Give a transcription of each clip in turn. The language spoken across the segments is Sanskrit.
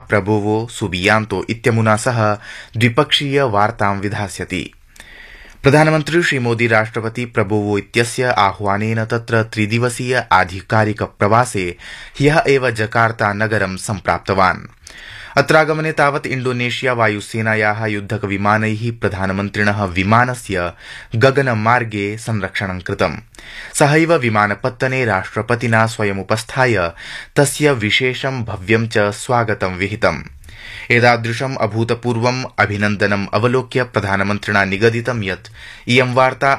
प्रबोवो सुबियांतो इत्यमुना सह द्विपक्षीय वार्तां विधास्यति। प्रधानमन्त्री श्रीमोदी राष्ट्रपति प्रबोवो इत्यस्य आह्वानेन तत्र त्रिदिवसीय आधिकारिक प्रवासे ह्यः एव जकार्ता नगरं सम्प्राप्तवान्। अत्रागमने तावत् इण्डोनेशिया वायुसेनायाः युद्धकविमानैः प्रधानमन्त्रिणः विमानस्य गगनमार्गे संरक्षणं कृतम्। सहैव विमानपत्तने राष्ट्रपतिना स्वयमुपस्थाय तस्य विशेषं भव्यं च स्वागतं विहितम्। एतादृशम् अभूतपूर्वम् अभिनन्दनम् अवलोक्य प्रधानमन्त्रिणा निगदितं यत् इयं वार्ता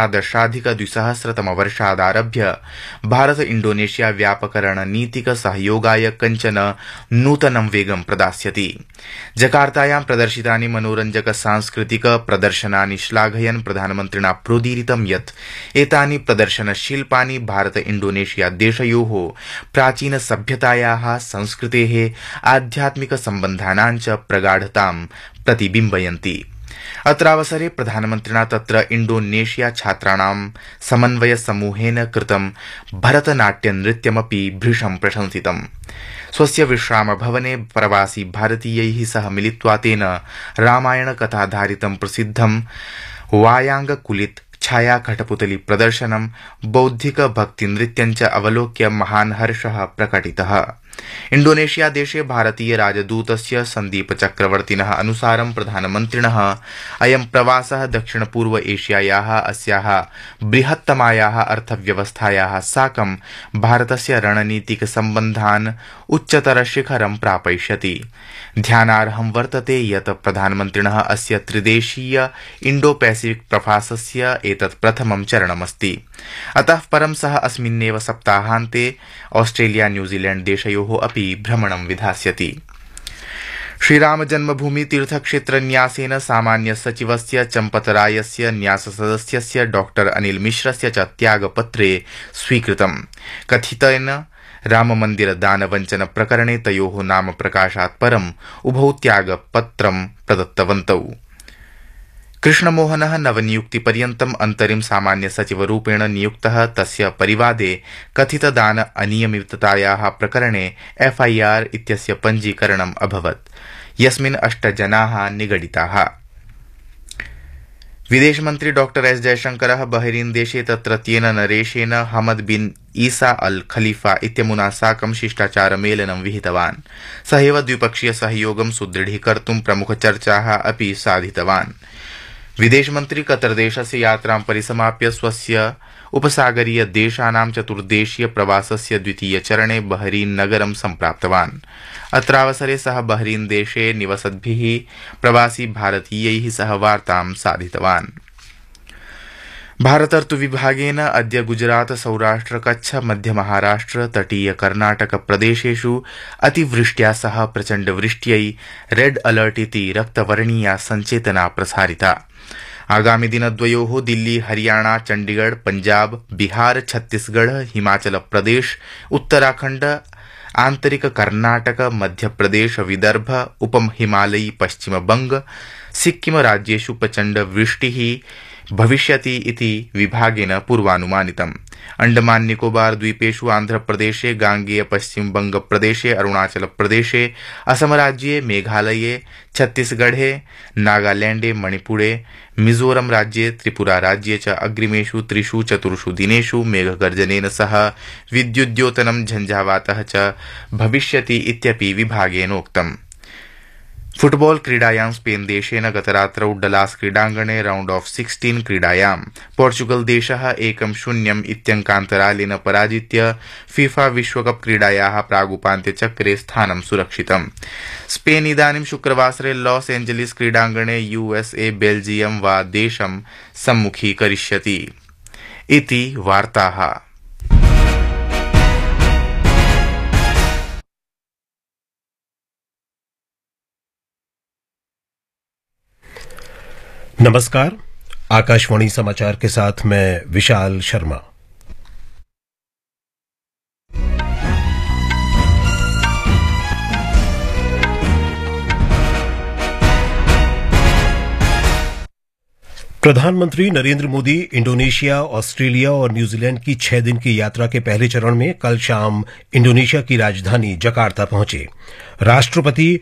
2018-तमवर्षादारभ्य भारत इण्डोनेशिया व्यापकरणनीतिक सहयोगाय कञ्चन नूतनं वेगं प्रदास्यति। जकार्तायां प्रदर्शितानि मनोरञ्जक सांस्कृतिक प्रदर्शनानि श्लाघयन् प्रधानमन्त्रिणा प्रोदीरितं यत् एतानि प्रदर्शनशिल्पानि भारत इण्डोनेशिया देशयोः प्राचीन सभ्यतायाः संस्कृतेः आध्यात्मिक सम्बन्धानां च प्रगाढतां प्रतिबिम्बयन्ति। अत्रावसरे प्रधानमन्त्रिणा तत्र इण्डोनेशिया छात्राणां समन्वय समूहेन कृतं भरतनाट्यनृत्यमपि भृशं प्रशंसितम्। स्वस्य विश्रामभवने प्रवासी भारतीयैः सह मिलित्वा तेन रामायणकथाधारितं प्रसिद्धं वायांगकुलित छाया कठपुतली प्रदर्शनं बौद्धिक भक्तिनृत्यञ्च अवलोक्य महान् हर्षः प्रकटितः। इण्डोनेशिया देशे भारतीय राजदूतस्य सन्दीप चक्रवर्तिनः अनुसारं प्रधानमन्त्रिणः अयं प्रवासः दक्षिणपूर्व एशियायाः अस्याः बृहत्तमायाः अर्थव्यवस्थायाः साकं भारतस्य रणनीतिक सम्बन्धान् उच्चतरशिखरं प्रापयिष्यति। ध्यानार्हं वर्तते यत् प्रधानमन्त्रिणः अस्य त्रिदेशीय इण्डो पैसिफिक प्रवासस्य एतत् प्रथमं चरणमस्ति। अतः परं सः अस्मिन्नेव सप्ताहान्ते ऑस्ट्रेलिया न्यूजीलैंड देशयोः अपि भ्रमणं विधास्यति। श्रीराम जन्मभूमि तीर्थक्षेत्र न्यासेन सामान्य सचिवस्य चम्पतरायस्य न्याससदस्यस्य डॉक्टर अनिल मिश्रस्य च त्यागपत्रे स्वीकृतम्। कथितेन राममन्दिर दानवञ्चन प्रकरणे तयोः नाम प्रकाशात् परम् उभौ त्यागपत्रं प्रदत्तवन्तौ। कृष्णमोहनः नवनियुक्तिपर्यन्तम् अन्तरिम सामान्य सचिवरूपेण नियुक्तः। तस्य परिवादे कथितदान अनियमिततायाः प्रकरणे FIR इत्यस्य पञ्जीकरणम् अभवत्, यस्मिन् 8 जनाः निगडिताः। विदेशमन्त्री डॉक्टर एस जयशंकरः बहरीन देशे तत्रत्येन नरेशेन हमद बिन ईसा अल खलीफा इत्यमुना साकं शिष्टाचारमेलनं विहितवान्। सहैव द्विपक्षीय सहयोगं सुदृढीकर्तुं प्रमुखचर्चाः अपि साधितवान्। विदेशमन्त्री कतरदेशस्य यात्रां परिसमाप्य स्वस्य उपसागरीय देशानां चतुर्देशीय प्रवासस्य द्वितीय चरणे बहरीन नगरं सम्प्राप्तवान्। अत्रावसरे सः बहरीन देशे निवसद्भिः प्रवासी भारतीयैः सह वार्तां साधितवान्। भारतर्तुविभागेन अद्य गुजरात सौराष्ट्र कच्छ मध्य महाराष्ट्र तटीय कर्नाटक प्रदेशेषु अतिवृष्ट्या सह प्रचण्डवृष्ट्यै रेड अलर्ट इति रक्तवर्णीया सञ्चेतना प्रसारिता। आगामि दिनद्वयोः दिल्ली हरियाणा चण्डीगढ़ पंजाब बिहार छत्तीसगढ़ हिमाचल प्रदेश उत्तराखण्ड आन्तरिक कर्नाटक मध्यप्रदेश विदर्भ उपहिमालयी पश्चिमबंग सिक्किम राज्येषु प्रचण्डवृष्टिः भविष्यति इति विभागेन पूर्वानुमानितम्। अंडमान निकोबार द्वीपेषु आन्ध्रप्रदेशे गांगेय पश्चिमबंग प्रदेशे अरुणाचल प्रदेशे असम राज्ये मेघालये छत्तीसगढ़े नागालैंडे मणिपुरे मिजोरम राज्ये त्रिपुरा राज्ये च अग्रिमेषु 3-4 दिनेषु मेघगर्जनेन सह विद्युद्योतनं झञ्झावातः च भविष्यति इत्यपि विभागेनोक्तम्। फुटबॉल क्रीडायां स्पेन देशेन गतरात्रौ डलास क्रीडाङ्गणे राउंड ऑफ 16 क्रीडायां पोर्चुगल देशः 1-0 इत्यङ्कान्तरालेन पराजित्य फीफा विश्वकप क्रीडायाः प्रागुपान्त्यचक्रे स्थानं सुरक्षितम्। स्पेन इदानीं शुक्रवासरे लॉस एंजेलिस क्रीडाङ्गणे USA बेल्जियम वा देशं सम्मुखीकरिष्यति इति वार्ताः। नमस्कार, आकाशवाणी समाचार के साथ मैं विशाल शर्मा। प्रधानमंत्री नरेंद्र मोदी इंडोनेशिया, ऑस्ट्रेलिया और न्यूजीलैंड की 6 दिन की यात्रा के पहले चरण में कल शाम इंडोनेशिया की राजधानी जकार्ता पहुंचे। राष्ट्रपति